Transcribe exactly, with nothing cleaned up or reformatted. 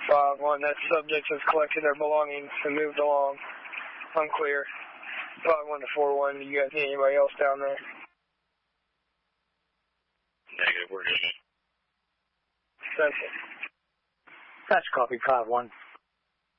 five one, that subject has collected their belongings and moved along. Unclear. five one to four one, do you guys need anybody else down there? Negative, we're good. That's it. That's copy, five one.